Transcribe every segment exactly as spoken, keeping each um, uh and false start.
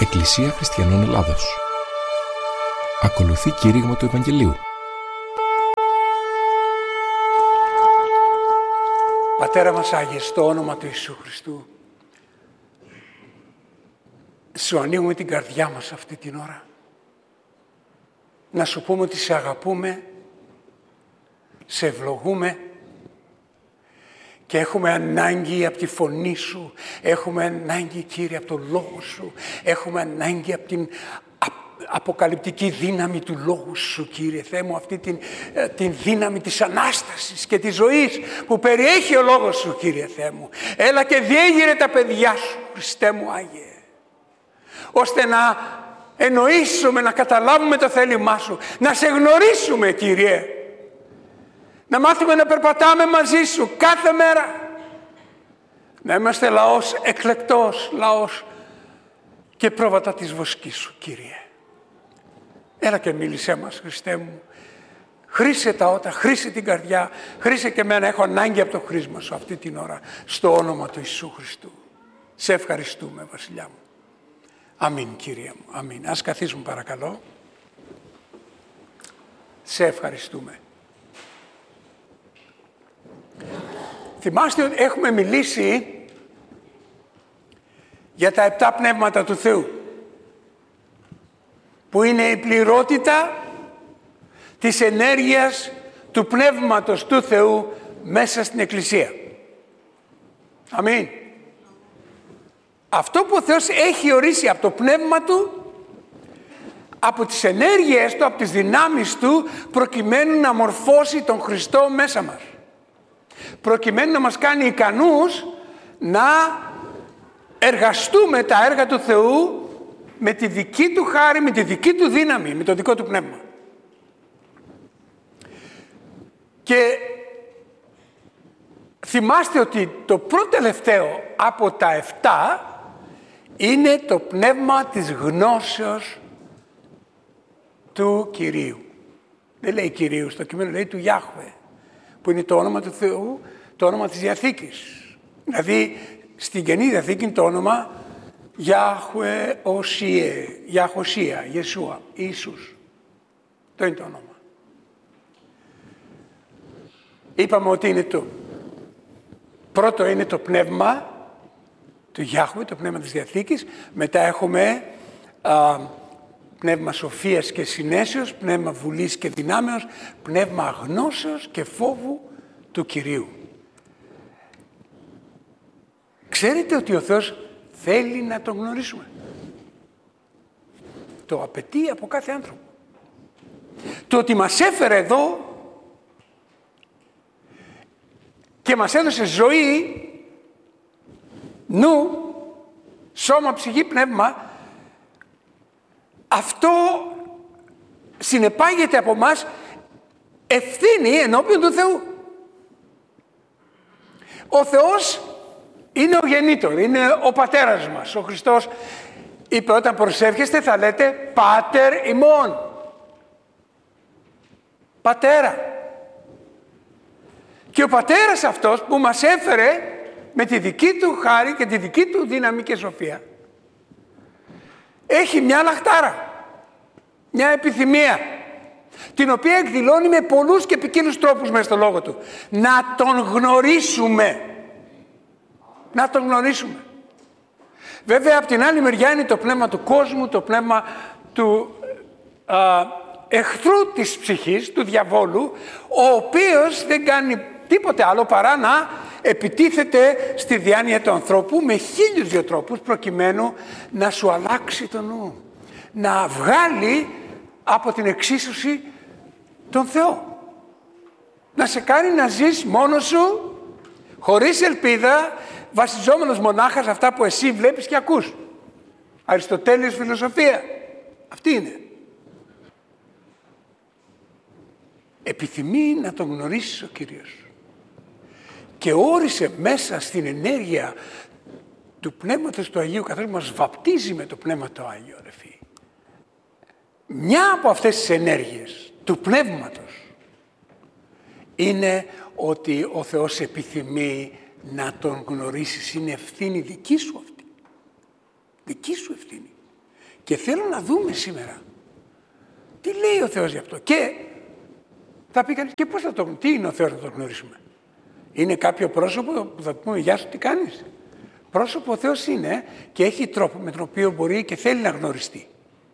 Εκκλησία Χριστιανών Ελλάδος. Ακολουθεί κήρυγμα του Ευαγγελίου. Πατέρα μας Άγιε, στο όνομα του Ιησού Χριστού, σου ανοίγουμε την καρδιά μας αυτή την ώρα. Να σου πούμε ότι σε αγαπούμε, σε ευλογούμε και έχουμε ανάγκη από τη φωνή σου, έχουμε ανάγκη, Κύριε, από τον λόγο σου, έχουμε ανάγκη από την αποκαλυπτική δύναμη του λόγου σου, Κύριε Θεέ μου, αυτή την, την δύναμη της Ανάστασης και της ζωής που περιέχει ο λόγος σου, Κύριε Θεέ μου. Έλα και διέγειρε τα παιδιά σου, Χριστέ μου Άγιε, ώστε να εννοήσουμε, να καταλάβουμε το θέλημά σου, να σε γνωρίσουμε, Κύριε, να μάθουμε να περπατάμε μαζί σου κάθε μέρα, να είμαστε λαός εκλεκτός, λαός και πρόβατα της βοσκής σου, Κύριε. Έλα και μίλησέ μας, Χριστέ μου. Χρήσε τα ότα, χρήσε την καρδιά, χρήσε και εμένα. Έχω ανάγκη από το χρήσμα σου αυτή την ώρα, στο όνομα του Ιησού Χριστού. Σε ευχαριστούμε, Βασιλιά μου. Αμήν, Κύριε μου, αμήν. Ας καθίσουμε παρακαλώ. Σε ευχαριστούμε. Θυμάστε ότι έχουμε μιλήσει για τα επτά πνεύματα του Θεού, που είναι η πληρότητα της ενέργειας του Πνεύματος του Θεού μέσα στην Εκκλησία. Αμήν. Αυτό που ο Θεός έχει ορίσει από το Πνεύμα Του, από τις ενέργειες Του, από τις δυνάμεις Του, προκειμένου να μορφώσει τον Χριστό μέσα μας. Προκειμένου να μας κάνει ικανούς να εργαστούμε τα έργα του Θεού με τη δική Του χάρη, με τη δική Του δύναμη, με το δικό Του πνεύμα. Και θυμάστε ότι το πρώτο τελευταίο από τα εφτά είναι το πνεύμα της γνώσεως του Κυρίου. Δεν λέει Κυρίου στο κείμενο, λέει του Ιάχβε, που είναι το όνομα του Θεού, το όνομα της Διαθήκης. Δηλαδή στην Καινή Διαθήκη είναι το όνομα Ιάχβε Οσίε, Ιαχωσία, Ιεσούα, Ιησούς. Το είναι το όνομα. Είπαμε ότι είναι το πρώτο, είναι το πνεύμα του Ιάχβε, το πνεύμα της Διαθήκης. Μετά έχουμε α, πνεύμα σοφίας και συνέσεως, πνεύμα βουλής και δυνάμεως, πνεύμα γνώσεως και φόβου του Κυρίου. Ξέρετε ότι ο Θεός θέλει να τον γνωρίσουμε. Το απαιτεί από κάθε άνθρωπο. Το ότι μας έφερε εδώ και μας έδωσε ζωή, νου, σώμα, ψυχή, πνεύμα, αυτό συνεπάγεται από μας ευθύνη ενώπιον του Θεού. Ο Θεός είναι ο γεννήτωρ, είναι ο πατέρας μας. Ο Χριστός είπε όταν προσεύχεστε θα λέτε Πάτερ ημών. Πατέρα. Και ο πατέρας αυτός που μας έφερε με τη δική του χάρη και τη δική του δύναμη και σοφία έχει μια λαχτάρα, μια επιθυμία, την οποία εκδηλώνει με πολλούς και ποικίλους τρόπους μέσα στο λόγο του. Να τον γνωρίσουμε. Να τον γνωρίσουμε. Βέβαια από την άλλη μεριά είναι το πνεύμα του κόσμου, το πνεύμα του α, εχθρού της ψυχής, του διαβόλου, ο οποίος δεν κάνει τίποτε άλλο παρά να επιτίθεται στη διάνοια του ανθρώπου με χίλιους δυο τρόπους, προκειμένου να σου αλλάξει το νου, να βγάλει από την εξίσωση τον Θεό, να σε κάνει να ζεις μόνος σου, χωρίς ελπίδα, βασιζόμενος μονάχα σε αυτά που εσύ βλέπεις και ακούς. Αριστοτέλειος φιλοσοφία. Αυτή είναι. Επιθυμεί να τον γνωρίσεις ο Κύριος. Και όρισε μέσα στην ενέργεια του Πνεύματος του Αγίου, καθώς μας βαπτίζει με το Πνεύμα του Άγιο, ρε φίλοι. Μια από αυτές τις ενέργειες του Πνεύματος είναι ότι ο Θεός επιθυμεί να τον γνωρίσεις. Είναι ευθύνη δική σου αυτή. Δική σου ευθύνη. Και θέλω να δούμε σήμερα τι λέει ο Θεός γι' αυτό. Και θα πει κανείς, και πώς θα το, τι είναι ο Θεός να το γνωρίσουμε. Είναι κάποιο πρόσωπο που θα πούμε γεια σου τι κάνεις. Πρόσωπο ο Θεός είναι και έχει τρόπο με τον οποίο μπορεί και θέλει να γνωριστεί.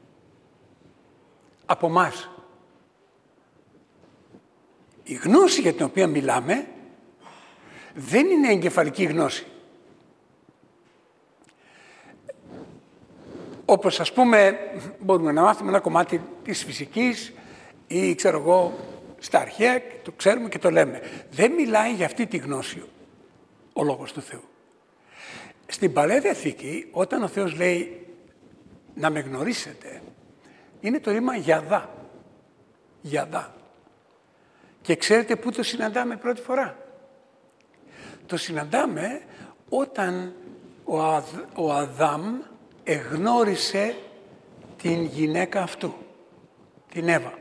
Από εμάς. Η γνώση για την οποία μιλάμε δεν είναι εγκεφαλική γνώση. Όπως ας πούμε μπορούμε να μάθουμε ένα κομμάτι της φυσικής ή ξέρω εγώ στα αρχαία, το ξέρουμε και το λέμε. Δεν μιλάει για αυτή τη γνώση ο Λόγος του Θεού. Στην Παλαιά Διαθήκη, όταν ο Θεός λέει να με γνωρίσετε, είναι το ρήμα γιαδά. Γιαδά. Και ξέρετε πού το συναντάμε πρώτη φορά. Το συναντάμε όταν ο, Αδ, ο Αδάμ εγνώρισε την γυναίκα αυτού, την Εύα.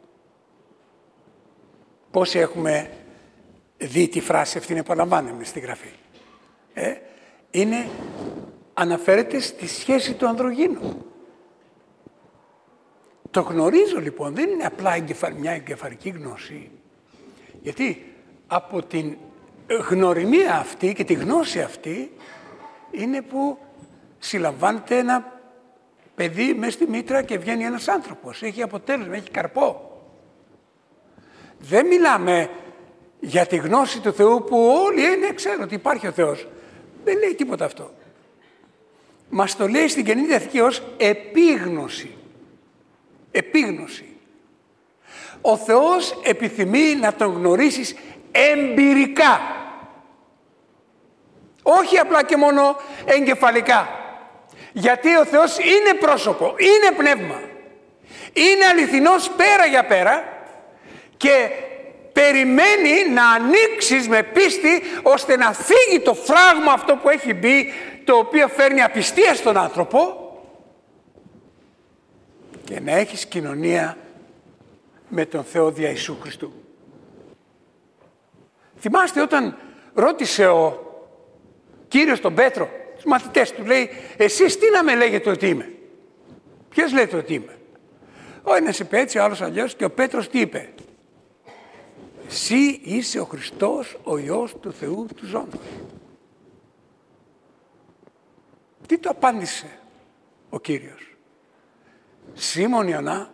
Πόσοι έχουμε δει τη φράση αυτή να επαναλαμβάνουμε στη Γραφή. Ε, είναι, αναφέρεται στη σχέση του ανδρογύνου. Το γνωρίζω λοιπόν, δεν είναι απλά μια εγκεφαλική γνώση. Γιατί από την γνωριμία αυτή και τη γνώση αυτή είναι που συλλαμβάνεται ένα παιδί μέσα στη μήτρα και βγαίνει ένας άνθρωπος. Έχει αποτέλεσμα, έχει καρπό. Δεν μιλάμε για τη γνώση του Θεού που όλοι είναι, ξέρουν ότι υπάρχει ο Θεός. Δεν λέει τίποτα αυτό. Μας το λέει στην Καινή Διαθήκη ως επίγνωση. Επίγνωση. Ο Θεός επιθυμεί να τον γνωρίσεις εμπειρικά. Όχι απλά και μόνο εγκεφαλικά. Γιατί ο Θεός είναι πρόσωπο, είναι πνεύμα. Είναι αληθινός πέρα για πέρα και περιμένει να ανοίξεις με πίστη ώστε να φύγει το φράγμα αυτό που έχει μπει, το οποίο φέρνει απιστία στον άνθρωπο και να έχεις κοινωνία με τον Θεό δια Ιησού Χριστού. Θυμάστε όταν ρώτησε ο Κύριος τον Πέτρο, τους μαθητές του, λέει, εσείς τι να με λέγετε ότι είμαι. Ποιος λέτε ότι είμαι. Ο ένας είπε έτσι, ο άλλος αλλιώς και ο Πέτρος τι είπε. Εσύ είσαι ο Χριστός, ο Υιός του Θεού του Ζώντος. Τι το απάντησε ο Κύριος. Σίμων Ιωνά,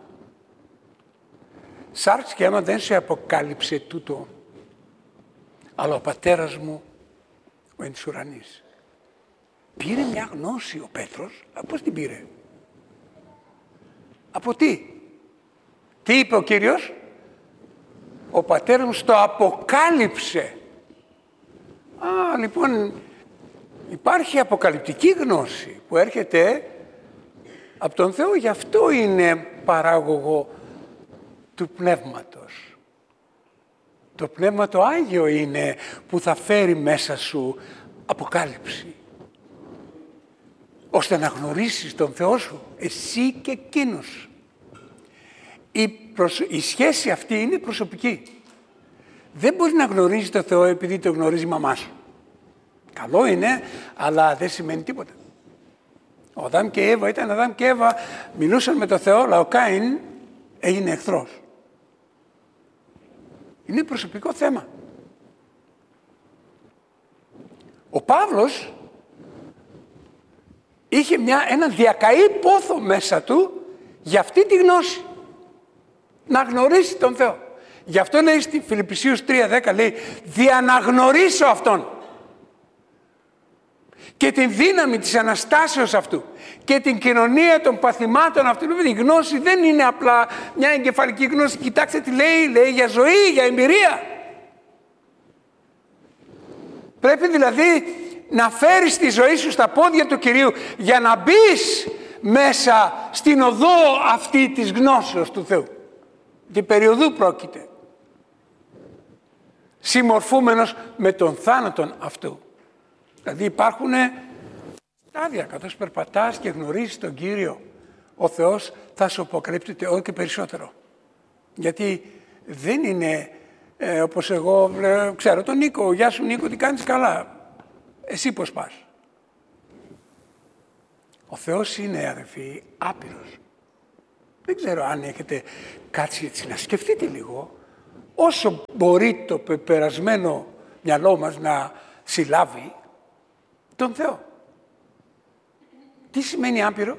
σάρξ και αίμα δεν σε αποκάλυψε τούτο, αλλά ο πατέρας μου ο εν της ουρανής. Πήρε μια γνώση ο Πέτρος. Πώς την πήρε. Από τι. Τι είπε ο Κύριος. Ο πατέρας μου στο αποκάλυψε. Α, λοιπόν, υπάρχει αποκαλυπτική γνώση που έρχεται από τον Θεό. Γι' αυτό είναι παράγωγο του Πνεύματος. Το Πνεύμα το Άγιο είναι που θα φέρει μέσα σου αποκάλυψη. Ώστε να γνωρίσεις τον Θεό σου, εσύ και εκείνος. Η, προσ... η σχέση αυτή είναι προσωπική. Δεν μπορεί να γνωρίζει τον Θεό επειδή το γνωρίζει η μαμά σου. Καλό είναι, αλλά δεν σημαίνει τίποτα. Ο Αδάμ και η Εύα ήταν Αδάμ και Εύα, μιλούσαν με τον Θεό, αλλά ο Κάιν έγινε εχθρός. Είναι προσωπικό θέμα. Ο Παύλος είχε μια, ένα διακαή πόθο μέσα του για αυτή τη γνώση. Να γνωρίσει τον Θεό. Γι' αυτό λέει στη Φιλιππισίους τρία δέκα, λέει, διαναγνωρίσω Αυτόν και την δύναμη της Αναστάσεως Αυτού και την κοινωνία των παθημάτων Αυτού. Η γνώση δεν είναι απλά μια εγκεφαλική γνώση. Κοιτάξτε τι λέει, λέει για ζωή, για εμπειρία. Πρέπει δηλαδή να φέρεις τη ζωή σου στα πόδια του Κυρίου για να μπεις μέσα στην οδό αυτή της γνώσεως του Θεού. Τι περιοδού πρόκειται. Συμμορφούμενος με τον θάνατον αυτού. Δηλαδή υπάρχουν στάδια, καθώς περπατάς και γνωρίζεις τον Κύριο, ο Θεός θα σου αποκαλύπτεται όλο και περισσότερο. Γιατί δεν είναι ε, όπως εγώ ε, ξέρω τον Νίκο, γεια σου Νίκο, τι κάνεις καλά, εσύ πώς πας. Ο Θεός είναι, αδερφοί, άπειρος. Δεν ξέρω αν έχετε κάτσει έτσι να σκεφτείτε λίγο, όσο μπορεί το πεπερασμένο μυαλό μας να συλλάβει τον Θεό. Τι σημαίνει άπειρο?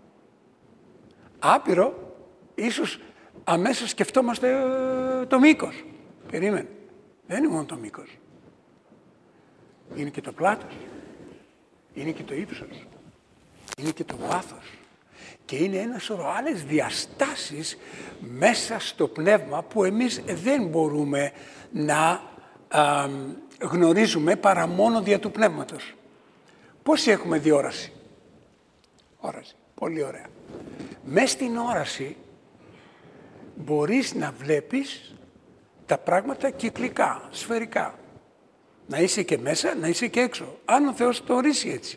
Άπειρο, ίσως αμέσως σκεφτόμαστε το μήκος. Περίμενε. Δεν είναι μόνο το μήκος. Είναι και το πλάτος. Είναι και το ύψος. Είναι και το βάθος. Και είναι ένα σωρό άλλες διαστάσεις μέσα στο πνεύμα που εμείς δεν μπορούμε να α, γνωρίζουμε παρά μόνο δια του πνεύματος. Πόσοι έχουμε δει όραση? Όραση. Πολύ ωραία. Μες στην όραση μπορείς να βλέπεις τα πράγματα κυκλικά, σφαιρικά. Να είσαι και μέσα, να είσαι και έξω. Αν ο Θεός το ορίσει έτσι.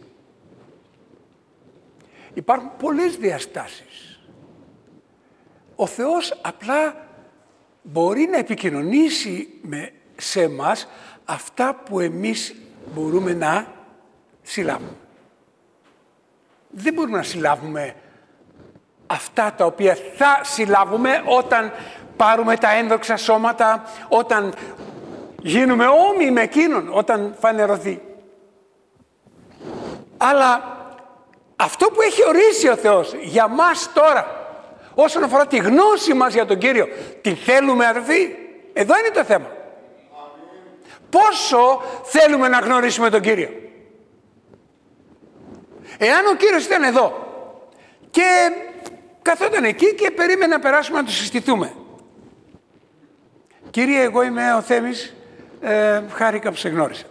Υπάρχουν πολλές διαστάσεις. Ο Θεός απλά μπορεί να επικοινωνήσει με, σε εμάς αυτά που εμείς μπορούμε να συλλάβουμε. Δεν μπορούμε να συλλάβουμε αυτά τα οποία θα συλλάβουμε όταν πάρουμε τα ένδοξα σώματα, όταν γίνουμε όμοιοι με εκείνον, όταν φανερωθεί. Αλλά αυτό που έχει ορίσει ο Θεός για μας τώρα, όσον αφορά τη γνώση μας για τον Κύριο, την θέλουμε, αδερφοί? Εδώ είναι το θέμα. Πόσο θέλουμε να γνωρίσουμε τον Κύριο? Εάν ο Κύριος ήταν εδώ και καθόταν εκεί και περίμενε να περάσουμε να του συστηθούμε. Κύριε, εγώ είμαι ο Θέμης, ε, χάρηκα που σε γνώρισα.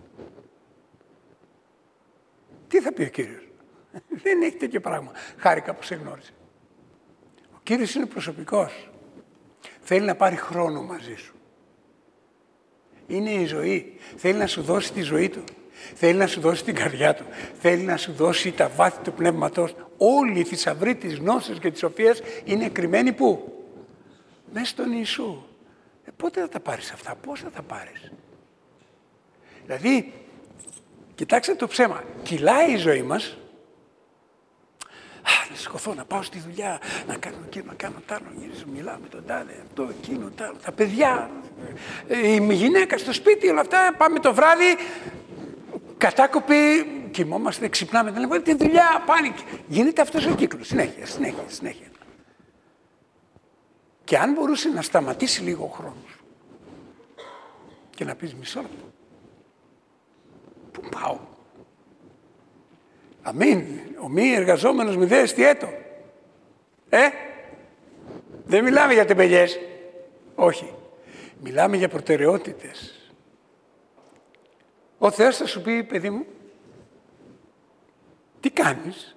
Τι θα πει ο Κύριος? Δεν έχει τέτοιο πράγμα. Χάρηκα που σε γνώρισα. Ο Κύριος είναι προσωπικός. Θέλει να πάρει χρόνο μαζί σου. Είναι η ζωή. Θέλει να σου δώσει τη ζωή του. Θέλει να σου δώσει την καρδιά του. Θέλει να σου δώσει τα βάθη του πνεύματος. Όλη η θησαυρή της γνώσης και της σοφίας είναι κρυμμένη πού? Μέσα στον Ιησού. Ε, πότε θα τα πάρεις αυτά? Πώς θα τα πάρεις? Δηλαδή, κοιτάξτε το ψέμα. Κυλάει η ζωή μας. Α, να σηκωθώ, να πάω στη δουλειά, να κάνω εκείνο, να κάνω τ' άλλο, γυρίζω, μιλάω με τον τάδε, αυτό, εκείνο, τ' άλλο, τα παιδιά, η γυναίκα στο σπίτι, όλα αυτά, πάμε το βράδυ, κατάκοποι, κοιμόμαστε, ξυπνάμε, δεν λέμε, τη δουλειά, πάλι. Γίνεται αυτός ο κύκλος, συνέχεια, συνέχεια, συνέχεια. Και αν μπορούσε να σταματήσει λίγο ο χρόνος και να πεις μισό λεπτό, πού πάω? Αμήν. Ο μη εργαζόμενος μη δε εστιέτο. Ε, δεν μιλάμε για τεμπελιές. Όχι. Μιλάμε για προτεραιότητες. Ο Θεός θα σου πει, παιδί μου, τι κάνεις?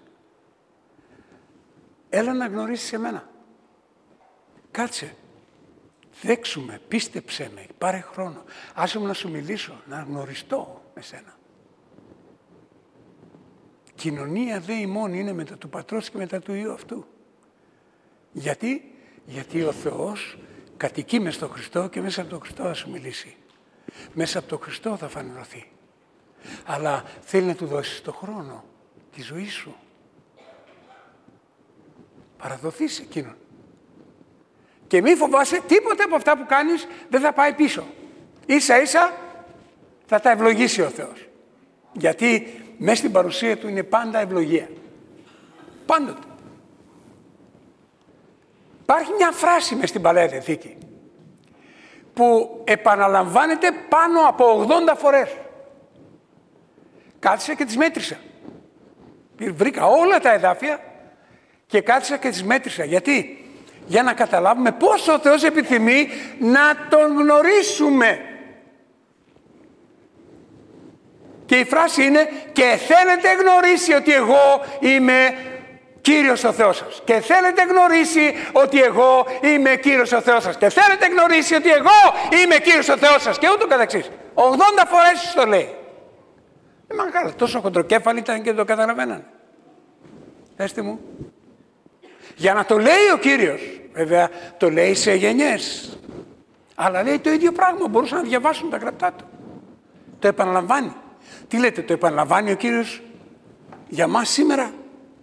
Έλα να γνωρίσεις εμένα. Κάτσε. Δέξουμε, πίστεψέ με, πάρε χρόνο. Άσε μου να σου μιλήσω, να γνωριστώ με σένα. Κοινωνία δε ημών είναι μετά του Πατρός και μετά του Υιού αυτού. Γιατί? Γιατί ο Θεός κατοικεί μες στον Χριστό και μέσα από τον Χριστό θα σου μιλήσει. Μέσα από τον Χριστό θα φανερωθεί. Αλλά θέλει να του δώσεις το χρόνο, τη ζωή σου. Παραδοθείς εκείνον. Και μη φοβάσαι, τίποτα από αυτά που κάνεις δεν θα πάει πίσω. Ίσα ίσα θα τα ευλογήσει ο Θεός. Γιατί μέσα στην παρουσία του είναι πάντα ευλογία. Πάντοτε. Υπάρχει μια φράση μες στην Παλαιά Διαθήκη που επαναλαμβάνεται πάνω από ογδόντα φορές. Κάθισα και τις μέτρησα. Βρήκα όλα τα εδάφια και κάθισα και τις μέτρησα. Γιατί? Για να καταλάβουμε πόσο ο Θεός επιθυμεί να τον γνωρίσουμε. Και η φράση είναι «Και θέλετε γνωρίσει ότι εγώ είμαι Κύριος ο Θεός σας». Και θέλετε γνωρίσει ότι εγώ είμαι Κύριος ο Θεός σας. Και θέλετε γνωρίσει ότι εγώ είμαι Κύριος ο Θεός σας. Και ούτω καθεξής. ογδόντα φορές το λέει. Δεν μ' καλά, τόσο χοντροκέφαλοι ήταν και δεν το καταλαβαίνανε. Πέστε μου. Για να το λέει ο Κύριος, βέβαια το λέει σε γενιές. Αλλά λέει το ίδιο πράγμα, μπορούσαν να διαβάσουν τα γραπτά του. Το επαναλαμβάνει. Τι λέτε, το επαναλαμβάνει ο Κύριος για μας σήμερα?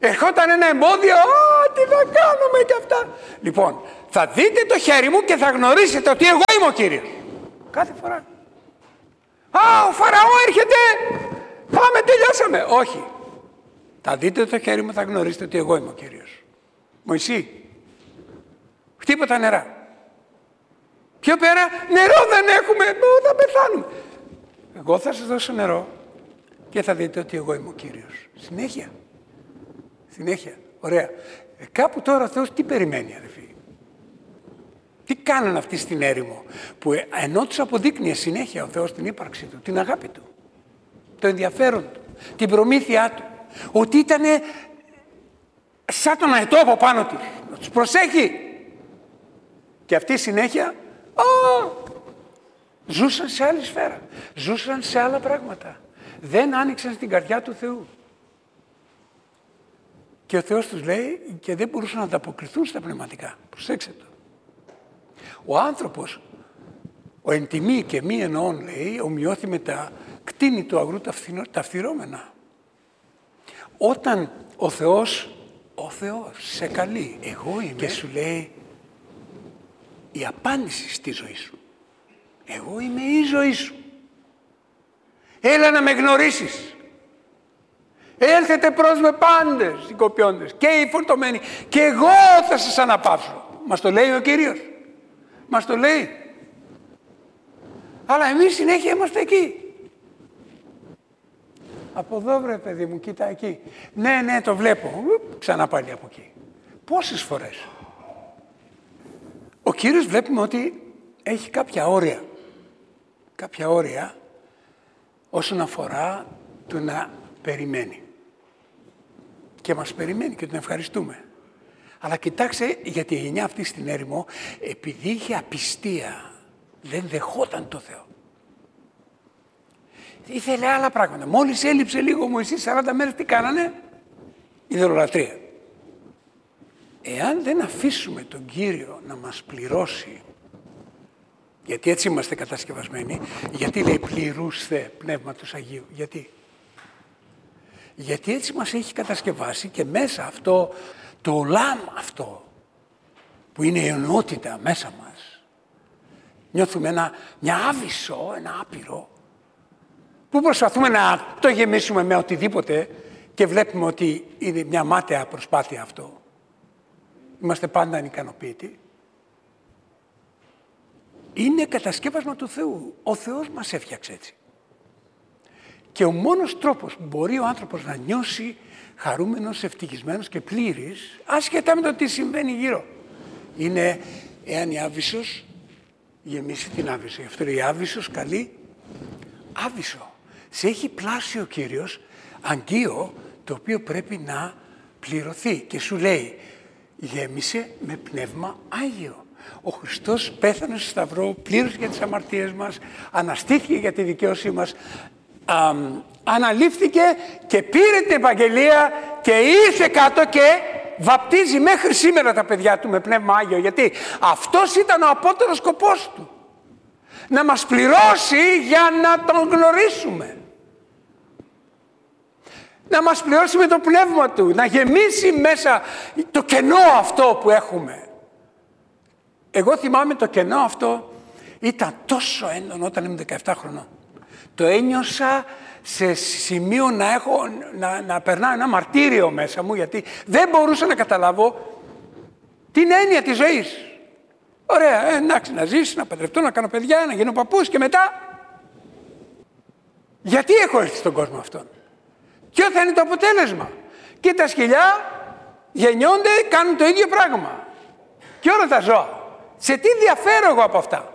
Ερχόταν ένα εμπόδιο, α, τι θα κάνουμε και αυτά. Λοιπόν, θα δείτε το χέρι μου και θα γνωρίσετε ότι εγώ είμαι ο Κύριος. Κάθε φορά. Α, ο Φαραώ έρχεται, πάμε, τελειώσαμε. Όχι. Θα δείτε το χέρι μου, θα γνωρίσετε ότι εγώ είμαι ο Κύριος. Μωυσή, χτύπω τα νερά. Πιο πέρα, νερό δεν έχουμε, θα πεθάνουμε. Εγώ θα σας δώσω νερό και θα δείτε ότι εγώ είμαι ο Κύριος. Συνέχεια. Συνέχεια. Ωραία. Ε, κάπου τώρα ο Θεός τι περιμένει, αδελφοί. Τι κάνουν αυτοί στην έρημο, που ενώ τους αποδείκνυε συνέχεια ο Θεός την ύπαρξη του, την αγάπη του, το ενδιαφέρον του, την προμήθειά του, ότι ήταν σαν τον αετό από πάνω του, να τους προσέχει. Και αυτή συνέχεια, α, ζούσαν σε άλλη σφαίρα, ζούσαν σε άλλα πράγματα. Δεν άνοιξαν στην καρδιά του Θεού. Και ο Θεός τους λέει και δεν μπορούσαν να ανταποκριθούν στα πνευματικά. Προσέξτε το. Ο άνθρωπος, ο εν τιμή και μη εννοών, λέει, ομοιώθη με τα κτίνη του αγρού τα φθυρώμενα. Όταν ο Θεός, ο Θεός σε καλεί, εγώ είμαι, και σου λέει η απάντηση στη ζωή σου. Εγώ είμαι η ζωή σου. Έλα να με γνωρίσεις. Έλθετε προς με πάντες οι κοπιώντες και οι φορτωμένοι και εγώ θα σας αναπαύσω. Μας το λέει ο Κύριος. Μας το λέει. Αλλά εμείς συνέχεια είμαστε εκεί. Από εδώ βρε παιδί μου, κοίτα εκεί. Ναι, ναι, το βλέπω. Ξανά πάλι από εκεί. Πόσες φορές. Ο Κύριος βλέπουμε ότι έχει κάποια όρια. Κάποια όρια όσον αφορά το να περιμένει. Και μας περιμένει και τον ευχαριστούμε. Αλλά κοιτάξτε, γιατί η γενιά αυτή στην έρημο, επειδή είχε απιστία, δεν δεχόταν το Θεό. Ήθελε άλλα πράγματα. Μόλις έλειψε λίγο ο Μωυσής, σαράντα μέρες τι κάνανε? Ιδωλολατρία. Εάν δεν αφήσουμε τον Κύριο να μας πληρώσει, γιατί έτσι είμαστε κατασκευασμένοι, γιατί λέει πληρούσθε Πνεύματος Αγίου, γιατί? Γιατί έτσι μας έχει κατασκευάσει και μέσα αυτό, το ολάμ αυτό, που είναι η ενότητα μέσα μας, νιώθουμε ένα, μια άβυσσο, ένα άπειρο, που προσπαθούμε να το γεμίσουμε με οτιδήποτε και βλέπουμε ότι είναι μια μάταια προσπάθεια αυτό. Είμαστε πάντα ανικανοποιητοί. Είναι κατασκεύασμα του Θεού. Ο Θεός μας έφτιαξε έτσι. Και ο μόνος τρόπος που μπορεί ο άνθρωπος να νιώσει χαρούμενος, ευτυχισμένος και πλήρης, άσχετα με το τι συμβαίνει γύρω, είναι εάν η άβυσσος γεμίσει την άβυσσο. Γι' αυτό η άβυσσος καλεί άβυσσο. Σε έχει πλάσει ο Κύριος αγγείο το οποίο πρέπει να πληρωθεί και σου λέει γέμισε με πνεύμα Άγιο. Ο Χριστός πέθανε στο Σταυρό, πλήρωσε για τις αμαρτίες μας, αναστήθηκε για τη δικαίωσή μας, α, αναλήφθηκε και πήρε την Ευαγγελία και ήρθε κάτω και βαπτίζει μέχρι σήμερα τα παιδιά του με πνεύμα Άγιο. Γιατί αυτός ήταν ο απότερος σκοπός του. Να μας πληρώσει για να τον γνωρίσουμε. Να μας πληρώσει με το πνεύμα του. Να γεμίσει μέσα το κενό αυτό που έχουμε. Εγώ θυμάμαι το κενό αυτό ήταν τόσο έντονο όταν ήμουν δεκαεπτά χρονών. Το ένιωσα σε σημείο να, έχω, να, να περνάω ένα μαρτύριο μέσα μου, γιατί δεν μπορούσα να καταλάβω την έννοια της ζωής. Ωραία, ε, εντάξει, να ζήσω, να παντρευτώ, να κάνω παιδιά, να γίνω παππούς και μετά. Γιατί έχω έρθει στον κόσμο αυτόν? Ποιο θα είναι το αποτέλεσμα? Και τα σκυλιά γεννιόνται, κάνουν το ίδιο πράγμα. Και όλα τα ζώα. Σε τι διαφέρω εγώ από αυτά?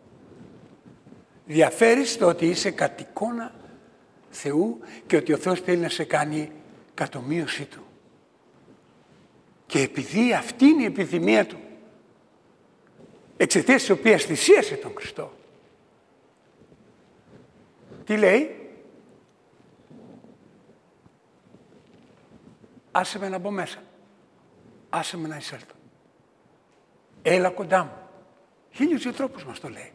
Διαφέρεις στο ότι είσαι κατ' εικόνα Θεού και ότι ο Θεός θέλει να σε κάνει κατομοίωσή Του. Και επειδή αυτή είναι η επιθυμία Του, εξαιτίας της οποίας θυσίασε τον Χριστό, τι λέει? Άσε με να μπω μέσα. Άσε με να εισέλθω. Έλα κοντά μου. Χίλιους δύο τρόπους μας το λέει.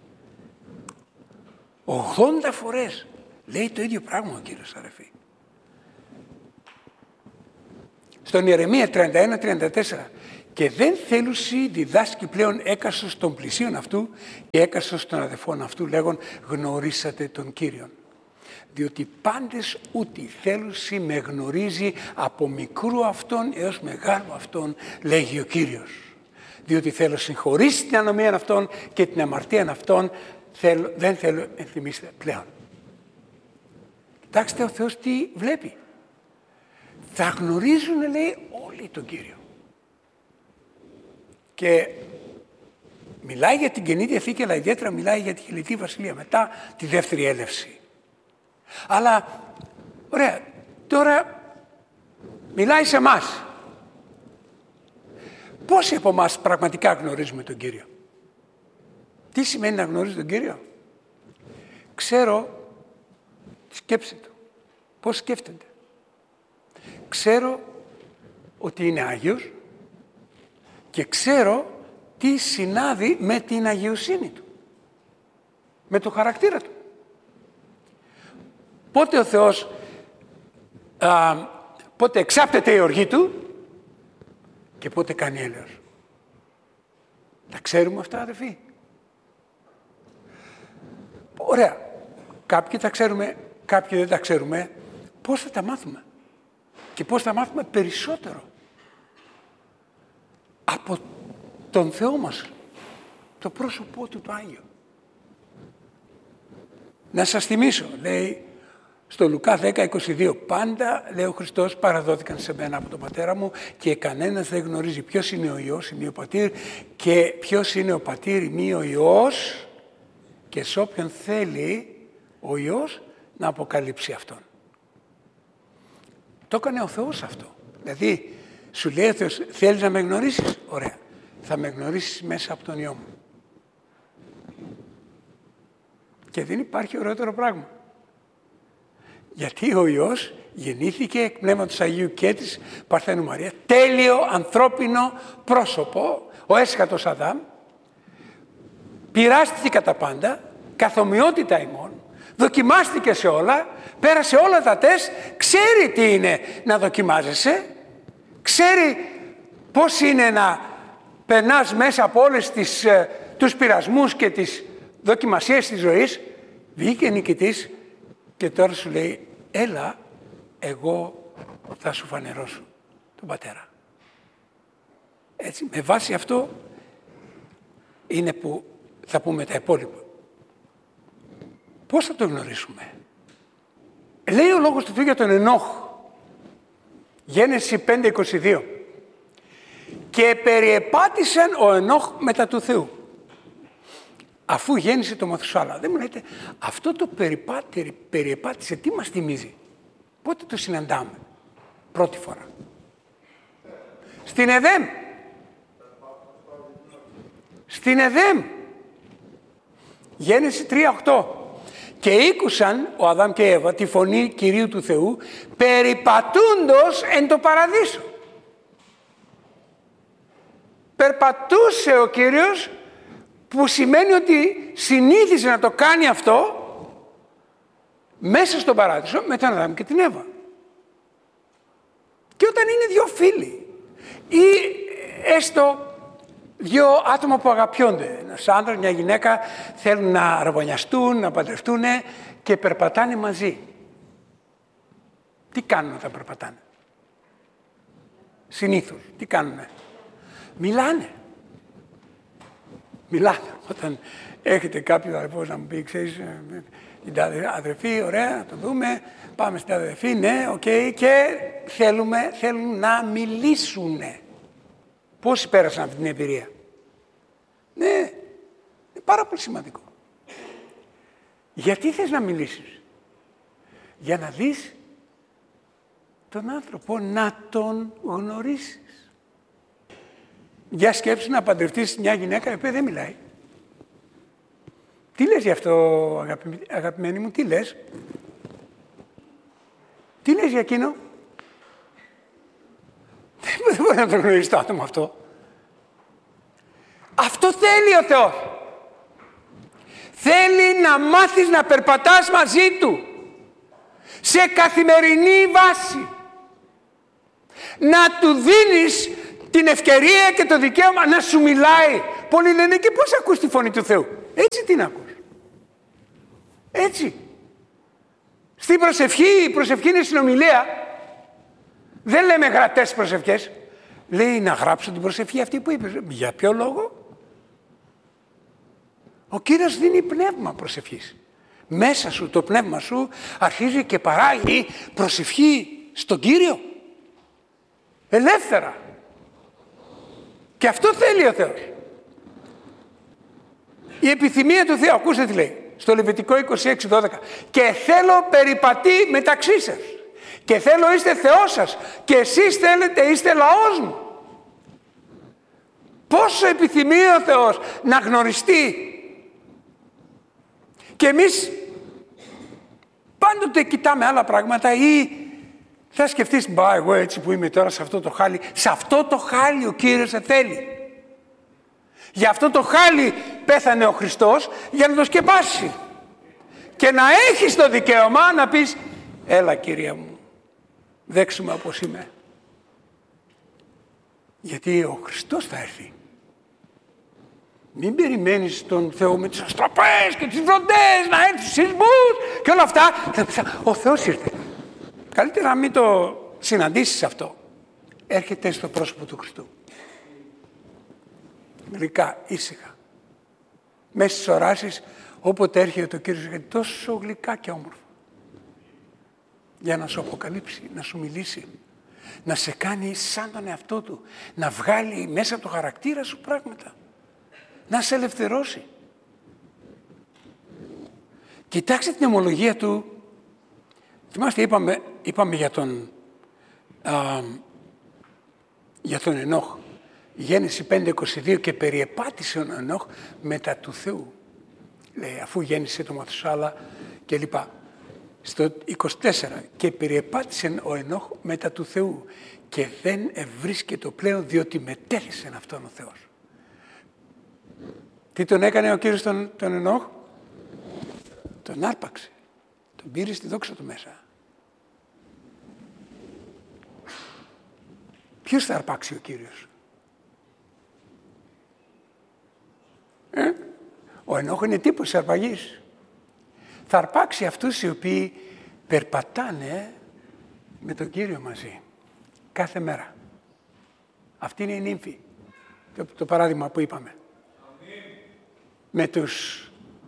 ογδόντα φορές λέει το ίδιο πράγμα ο Κύριος, αδερφοί. Στον Ιερεμία τριάντα ένα τριάντα τέσσερα. Και δεν θέλουσι διδάσκει πλέον έκαστος των πλησίων αυτού και έκαστος των αδελφών αυτού, λέγον γνωρίσατε τον Κύριον. Διότι πάντες ούτι θέλουσι με γνωρίζει από μικρού αυτόν έως μεγάλου αυτόν, λέγει ο Κύριος. Διότι θέλω συγχωρήσει την ανομία αυτών και την αμαρτία αυτών, θέλω, δεν θέλω ενθυμίστε πλέον. Κοιτάξτε ο Θεός τι βλέπει. Θα γνωρίζουν, λέει, όλοι τον Κύριο. Και μιλάει για την Καινή Διαθήκη, αλλά ιδιαίτερα μιλάει για τη Χιλιτή Βασιλεία, μετά τη δεύτερη έλευση. Αλλά, ωραία, τώρα μιλάει σε εμάς. Πόσοι από εμάς πραγματικά γνωρίζουμε τον Κύριο? Τι σημαίνει να γνωρίζει τον Κύριο? Ξέρω τη σκέψη του, πώς σκέφτεται. Ξέρω ότι είναι Άγιος και ξέρω τι συνάδει με την αγιοσύνη του, με το χαρακτήρα του. Πότε ο Θεός, α, πότε εξάπτεται η οργή του και πότε κάνει έλεος. Τα ξέρουμε αυτά, αδελφοί? Ωραία. Κάποιοι τα ξέρουμε, κάποιοι δεν τα ξέρουμε. Πώς θα τα μάθουμε? Και πώς θα μάθουμε περισσότερο? Από τον Θεό μας, το πρόσωπό του το Άγιο. Να σας θυμίσω, λέει στο Λουκά δέκα είκοσι δύο, πάντα, λέει ο Χριστός, παραδόθηκαν σε μένα από τον Πατέρα μου και κανένας δεν γνωρίζει ποιος είναι ο Υιός, ημί ο Πατήρ, και ποιος είναι ο Πατήρ, ημί ο Υιός, και σε όποιον θέλει ο Υιός να αποκαλύψει Αυτόν. Το έκανε ο Θεός αυτό. Δηλαδή, σου λέει ο Θεός, θέλεις να με γνωρίσεις? Ωραία. Θα με γνωρίσεις μέσα από τον Υιό μου. Και δεν υπάρχει ωραιότερο πράγμα. Γιατί ο Υιός γεννήθηκε εκ Πνεύματος Αγίου και της Παρθένου Μαρία, τέλειο ανθρώπινο πρόσωπο, ο έσχατος Αδάμ, πειράστηκε κατά πάντα, καθομοιότητα ημών, δοκιμάστηκε σε όλα, πέρασε όλα τα τεστ, ξέρει τι είναι να δοκιμάζεσαι, ξέρει πώς είναι να περνάς μέσα από όλες τις, ε, τους πειρασμούς και τις δοκιμασίες της ζωής. Βγήκε νικητής και τώρα σου λέει, έλα, εγώ θα σου φανερώσω τον Πατέρα. Έτσι, με βάση αυτό είναι που θα πούμε τα υπόλοιπα. Πώς θα το γνωρίσουμε? Λέει ο Λόγος του Θεού για τον Ενόχ. Γένεση πέντε είκοσι δύο. Και περιεπάτησαν ο Ενόχ μετά του Θεού, αφού γέννησε το Μαθουσάλα. Δεν μου λέτε, αυτό το περιπάτη, περιεπάτησε, τι μας θυμίζει? Πότε το συναντάμε πρώτη φορά? Στην Εδέμ. Στην Εδέμ. Γέννηση τρία οκτώ. Και ήκουσαν ο Αδάμ και η Εύα τη φωνή Κυρίου του Θεού περιπατούντος εν το παραδείσο. Περπατούσε ο Κύριος, που σημαίνει ότι συνήθιζε να το κάνει αυτό μέσα στον παράδεισο με τον Αδάμ και την Εύα. Και όταν είναι δύο φίλοι ή έστω δύο άτομα που αγαπιόνται, ένας άντρας, μια γυναίκα, θέλουν να αραβωνιαστούν, να παντρευτούν και περπατάνε μαζί. Τι κάνουν όταν περπατάνε? Συνήθως, τι κάνουνε? Μιλάνε. Μιλάνε. Όταν έχετε κάποιο αδερφό να μου πει, ξέρεις, την αδερφή, ωραία, να το δούμε, πάμε στην αδερφή, ναι, οκ, okay, και θέλουμε, θέλουν να μιλήσουνε. Πόσοι πέρασαν αυτή την εμπειρία? Ναι, είναι πάρα πολύ σημαντικό. Γιατί θες να μιλήσεις? Για να δεις τον άνθρωπο, να τον γνωρίσεις. Για σκέψου να παντρευτείς μια γυναίκα η οποία δεν μιλάει. Τι λες γι' αυτό, αγαπη, αγαπημένη μου, τι λες? Τι λες για εκείνο? Δεν μπορεί να το γνωρίσει το άτομο αυτό. Αυτό θέλει ο Θεός. Θέλει να μάθεις να περπατάς μαζί Του σε καθημερινή βάση. να του δίνεις την ευκαιρία και το δικαίωμα να σου μιλάει. Πολλοί λένε, και πώς ακούς τη φωνή του Θεού? Έτσι την ακούς. Έτσι. Στην προσευχή, η προσευχή είναι συνομιλία. Δεν λέμε γραπτές προσευχές. Λέει να γράψω την προσευχή αυτή που είπες. Για ποιο λόγο? Ο Κύριος δίνει πνεύμα προσευχής. Μέσα σου το πνεύμα σου αρχίζει και παράγει προσευχή στον Κύριο. Ελεύθερα. Και αυτό θέλει ο Θεός. Η επιθυμία του Θεού, ακούστε τι λέει, στο Λεβιτικό είκοσι έξι δώδεκα. Και θέλω περιπατεί μεταξύ σας. Και θέλω είστε Θεός σας. Και εσείς θέλετε είστε λαός μου. Πόσο επιθυμεί ο Θεός να γνωριστεί. Και εμείς πάντοτε κοιτάμε άλλα πράγματα ή θα σκεφτείς, μπα εγώ έτσι που είμαι τώρα σε αυτό το χάλι. Σε αυτό το χάλι ο Κύριος σε θέλει. Για αυτό το χάλι πέθανε ο Χριστός για να το σκεπάσει. Και να έχεις το δικαίωμα να πεις, έλα Κυρία μου, δέξου με όπως είμαι. Γιατί ο Χριστός θα έρθει. Μην περιμένεις τον Θεό με τις αστραπές και τις βροντές, να έρθει στους σεισμούς και όλα αυτά. Ο Θεός ήρθε. Καλύτερα να μην το συναντήσεις αυτό. Έρχεται στο πρόσωπο του Χριστού. Γλυκά, ήσυχα. Μέσα στις οράσεις, όποτε έρχεται ο Κύριος, έρχεται τόσο γλυκά και όμορφα. Για να σου αποκαλύψει, να σου μιλήσει. Να σε κάνει σαν τον εαυτό του. Να βγάλει μέσα από το χαρακτήρα σου πράγματα. Να σε ελευθερώσει. Κοιτάξτε την ομολογία του. Θυμάστε, είπαμε, είπαμε για τον, α, για τον Ενόχ. Γέννηση πέντε είκοσι δύο και περιεπάτησε ο Ενόχ μετά του Θεού. Λέει, αφού γέννησε το Μαθουσάλα και λοιπά. Στο είκοσι τέσσερα και περιεπάτησε ο Ενόχ μετά του Θεού και δεν ευρίσκεται πλέον διότι μετέθησε αυτόν ο Θεός. Τι τον έκανε ο Κύριος τον, τον Ενόχ? Τον άρπαξε. Τον πήρε στη δόξα του μέσα. Ποιος θα αρπάξει ο Κύριος? Ε? Ο Ενόχ είναι τύπος αρπαγής. Θα αρπάξει αυτούς οι οποίοι περπατάνε με τον Κύριο μαζί. Κάθε μέρα. Αυτή είναι η νύμφη. Το, το παράδειγμα που είπαμε. Με τους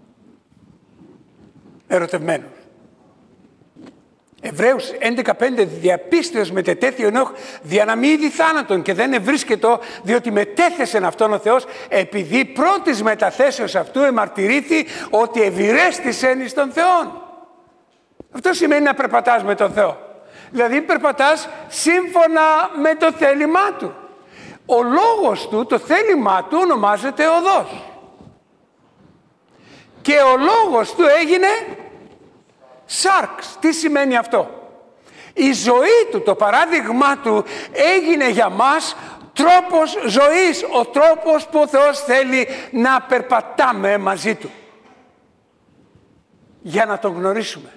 ερωτευμένους. Εβραίους έντεκα πέντε διαπίστεως μετετέθη ο Ενόχ δια να μην είδη θάνατον και δεν ευρίσκετο διότι μετέθεσεν αυτόν ο Θεός επειδή πρώτης μεταθέσεως αυτού εμαρτυρήθη ότι ευηρέστησεν εις τον Θεόν. Αυτό σημαίνει να περπατάς με τον Θεό. Δηλαδή περπατάς σύμφωνα με το θέλημά Του. Ο λόγος Του, το θέλημά Του ονομάζεται οδός. Και ο λόγος Του έγινε σάρξ. Τι σημαίνει αυτό? Η ζωή Του, το παράδειγμά Του έγινε για μας τρόπος ζωής. Ο τρόπος που ο Θεός θέλει να περπατάμε μαζί Του. Για να Τον γνωρίσουμε.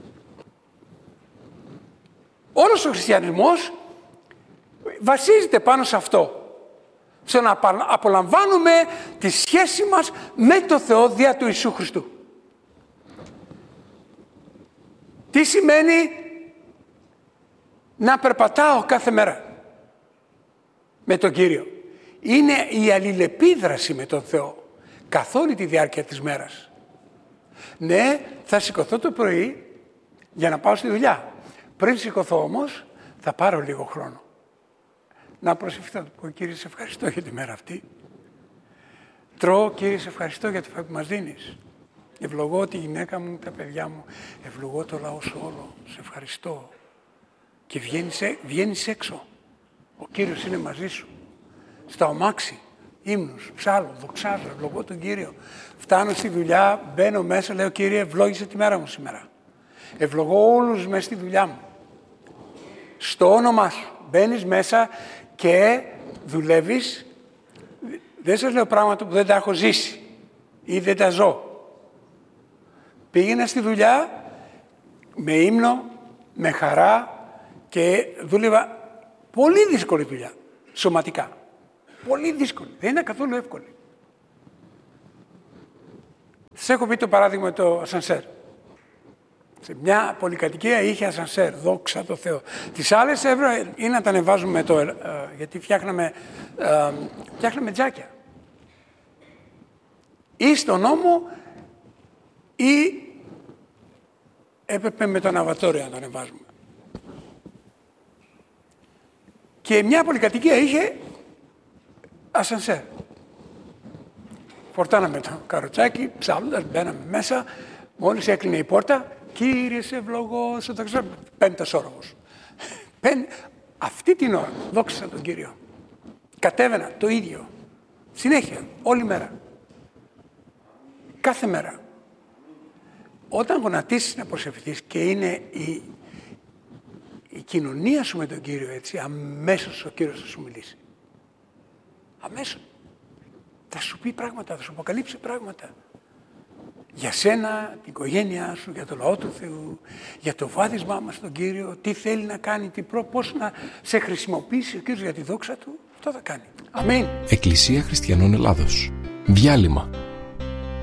Όλος ο χριστιανισμός βασίζεται πάνω σε αυτό. Στο να απολαμβάνουμε τη σχέση μας με το Θεό δια του Ιησού Χριστού. Τι σημαίνει να περπατάω κάθε μέρα με τον Κύριο? Είναι η αλληλεπίδραση με τον Θεό καθ' όλη τη διάρκεια της μέρας. Ναι, θα σηκωθώ το πρωί για να πάω στη δουλειά. Πριν σηκωθώ όμως θα πάρω λίγο χρόνο. Να προσευχηθώ, να πω, Κύριε, σε ευχαριστώ για τη μέρα αυτή. Τρώω, Κύριε, σε ευχαριστώ για το φαΐ που μας δίνεις. Ευλογώ τη γυναίκα μου, τα παιδιά μου. Ευλογώ το λαό σου όλο. Σε ευχαριστώ. Και βγαίνεις, βγαίνεις έξω. Ο Κύριος είναι μαζί σου. Στα ομάξι, ύμνους, ψάλλω, δοξάζω, ευλογώ τον Κύριο. Φτάνω στη δουλειά, μπαίνω μέσα, λέω, Κύριε, ευλόγησε τη μέρα μου σήμερα. Ευλογώ όλους μέσα στη δουλειά μου. Στο όνομά σου. Μπαίνεις μέσα και δουλεύεις. Δεν σας λέω πράγματα που δεν τα έχω ζήσει ή δεν τα ζω. Πήγαινα στη δουλειά με ύμνο, με χαρά και δούλευα Πολύ δύσκολη δουλειά, σωματικά. Πολύ δύσκολη, δεν είναι καθόλου εύκολη. Σας έχω πει το παράδειγμα το ασανσέρ. Σε μια πολυκατοικία είχε ασανσέρ, δόξα τω Θεώ. Τις άλλες έβρα ή να τα ανεβάζουμε το, ε, γιατί φτιάχναμε, ε, φτιάχναμε τζάκια. Ή στον νόμο ή έπρεπε με το αναβατόριο να το ανεβάζουμε. Και μια πολυκατοικία είχε ασανσέρ. Φορτάναμε το καροτσάκι, ψάλλοντας, μπαίναμε μέσα, μόλις έκλεινε η πόρτα, Κύριε σε ευλογώ, το ξέρω, πέμπτος όροφος. Αυτή την ώρα, δόξα τον Κύριο, κατέβαινα το ίδιο, συνέχεια, όλη μέρα. Κάθε μέρα. Όταν γονατίσεις να προσευχηθείς και είναι η, η κοινωνία σου με τον Κύριο έτσι, αμέσως ο Κύριος θα σου μιλήσει. Αμέσως. Θα σου πει πράγματα, θα σου αποκαλύψει πράγματα. Για σένα, την οικογένειά σου, για το λαό του Θεού, για το βάδισμά μας στον Κύριο, τι θέλει να κάνει, τι προ, πώς να σε χρησιμοποιήσει ο Κύριος για τη δόξα του, αυτό θα κάνει. Αμήν. Εκκλησία Χριστιανών Ελλάδος. Διάλειμμα.